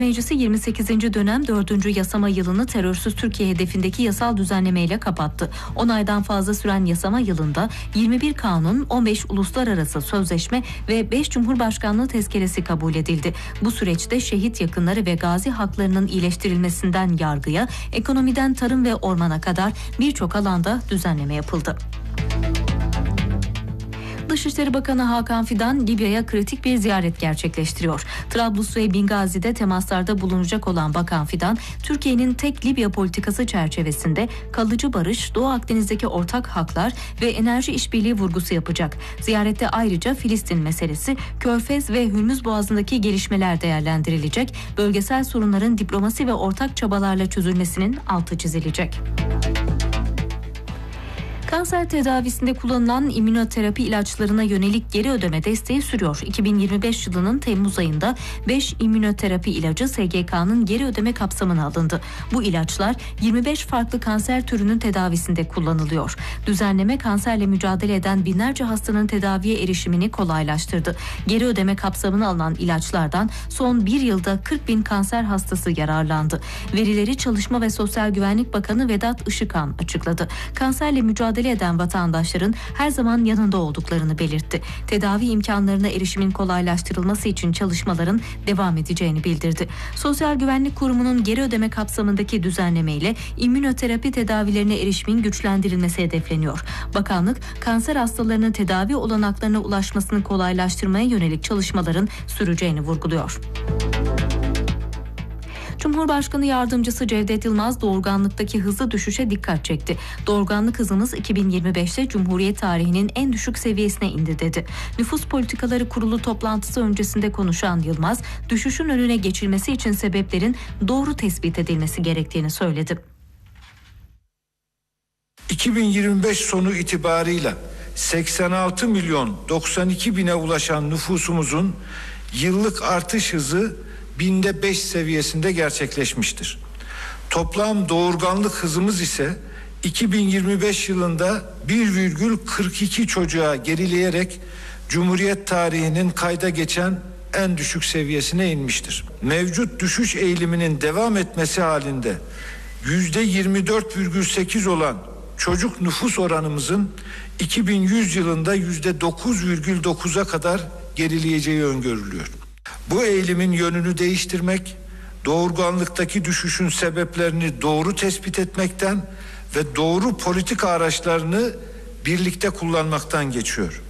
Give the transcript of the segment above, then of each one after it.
Meclisi 28. dönem 4. yasama yılını terörsüz Türkiye hedefindeki yasal düzenlemeyle kapattı. 10 aydan fazla süren yasama yılında 21 kanun, 15 uluslararası sözleşme ve 5 Cumhurbaşkanlığı tezkeresi kabul edildi. Bu süreçte şehit yakınları ve gazi haklarının iyileştirilmesinden yargıya, ekonomiden tarım ve ormana kadar birçok alanda düzenleme yapıldı. Dışişleri Bakanı Hakan Fidan Libya'ya kritik bir ziyaret gerçekleştiriyor. Trablus ve Bingazi'de temaslarda bulunacak olan Bakan Fidan, Türkiye'nin tek Libya politikası çerçevesinde kalıcı barış, Doğu Akdeniz'deki ortak haklar ve enerji işbirliği vurgusu yapacak. Ziyarette ayrıca Filistin meselesi, Körfez ve Hürmüz Boğazı'ndaki gelişmeler değerlendirilecek, bölgesel sorunların diplomasi ve ortak çabalarla çözülmesinin altı çizilecek. Kanser tedavisinde kullanılan immünoterapi ilaçlarına yönelik geri ödeme desteği sürüyor. 2025 yılının Temmuz ayında 5 immünoterapi ilacı SGK'nın geri ödeme kapsamına alındı. Bu ilaçlar 25 farklı kanser türünün tedavisinde kullanılıyor. Düzenleme kanserle mücadele eden binlerce hastanın tedaviye erişimini kolaylaştırdı. Geri ödeme kapsamına alınan ilaçlardan son bir yılda 40 bin kanser hastası yararlandı. Verileri Çalışma ve Sosyal Güvenlik Bakanı Vedat Işıkhan açıkladı. Kanserle mücadele eden vatandaşların her zaman yanında olduklarını belirtti. Tedavi imkanlarına erişimin kolaylaştırılması için çalışmaların devam edeceğini bildirdi. Sosyal Güvenlik Kurumu'nun geri ödeme kapsamındaki düzenlemeyle immünoterapi tedavilerine erişimin güçlendirilmesi hedefleniyor. Bakanlık, kanser hastalarının tedavi olanaklarına ulaşmasını kolaylaştırmaya yönelik çalışmaların süreceğini vurguluyor. Cumhurbaşkanı Yardımcısı Cevdet Yılmaz doğurganlıktaki hızlı düşüşe dikkat çekti. Doğurganlık hızımız 2025'te Cumhuriyet tarihinin en düşük seviyesine indi dedi. Nüfus Politikaları Kurulu toplantısı öncesinde konuşan Yılmaz, düşüşün önüne geçilmesi için sebeplerin doğru tespit edilmesi gerektiğini söyledi. 2025 sonu itibarıyla 86 milyon 92 bine ulaşan nüfusumuzun yıllık artış hızı binde 5 seviyesinde gerçekleşmiştir. Toplam doğurganlık hızımız ise 2025 yılında 1,42 çocuğa gerileyerek Cumhuriyet tarihinin kayda geçen en düşük seviyesine inmiştir. Mevcut düşüş eğiliminin devam etmesi halinde %24,8 olan çocuk nüfus oranımızın 2100 yılında %9,9'a kadar gerileyeceği öngörülüyor. Bu eğilimin yönünü değiştirmek, doğurganlıktaki düşüşün sebeplerini doğru tespit etmekten ve doğru politika araçlarını birlikte kullanmaktan geçiyor.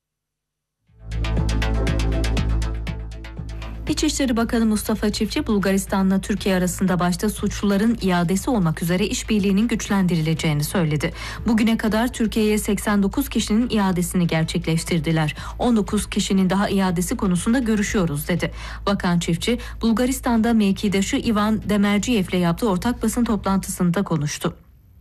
İçişleri Bakanı Mustafa Çiftçi, Bulgaristan'la Türkiye arasında başta suçluların iadesi olmak üzere işbirliğinin güçlendirileceğini söyledi. Bugüne kadar Türkiye'ye 89 kişinin iadesini gerçekleştirdiler. 19 kişinin daha iadesi konusunda görüşüyoruz dedi. Bakan Çiftçi, Bulgaristan'da mevkidaşı Ivan Demerciyev'le yaptığı ortak basın toplantısında konuştu.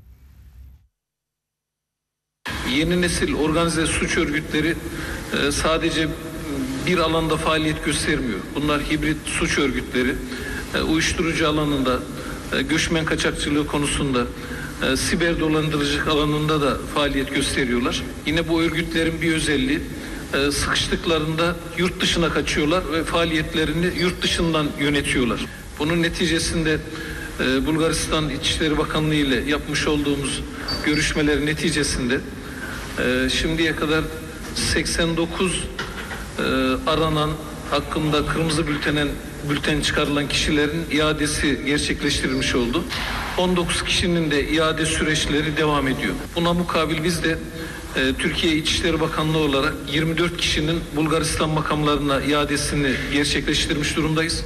Yeni nesil organize suç örgütleri sadece bir alanda faaliyet göstermiyor. Bunlar hibrit suç örgütleri, uyuşturucu alanında, göçmen kaçakçılığı konusunda, siber dolandırıcılık alanında da faaliyet gösteriyorlar. Yine bu örgütlerin bir özelliği, sıkıştıklarında yurt dışına kaçıyorlar ve faaliyetlerini yurt dışından yönetiyorlar. Bunun neticesinde Bulgaristan İçişleri Bakanlığı ile yapmış olduğumuz görüşmeler neticesinde şimdiye kadar 89 aranan, hakkında kırmızı bülten çıkarılan kişilerin iadesi gerçekleştirilmiş oldu. 19 kişinin de iade süreçleri devam ediyor. Buna mukabil biz de Türkiye İçişleri Bakanlığı olarak 24 kişinin Bulgaristan makamlarına iadesini gerçekleştirmiş durumdayız.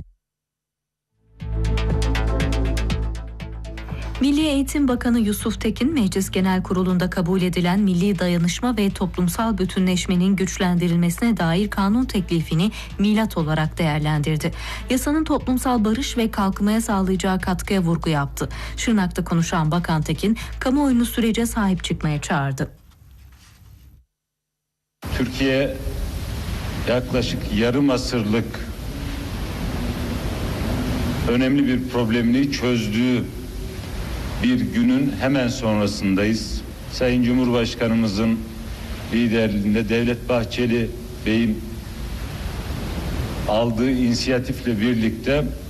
Milli Eğitim Bakanı Yusuf Tekin, Meclis Genel Kurulu'nda kabul edilen milli dayanışma ve toplumsal bütünleşmenin güçlendirilmesine dair kanun teklifini milat olarak değerlendirdi. Yasanın toplumsal barış ve kalkınmaya sağlayacağı katkıya vurgu yaptı. Şırnak'ta konuşan Bakan Tekin, kamuoyunu sürece sahip çıkmaya çağırdı. Türkiye yaklaşık yarım asırlık önemli bir problemini çözdüğü bir günün hemen sonrasındayız. Sayın Cumhurbaşkanımızın liderliğinde Devlet Bahçeli Bey'in aldığı inisiyatifle birlikte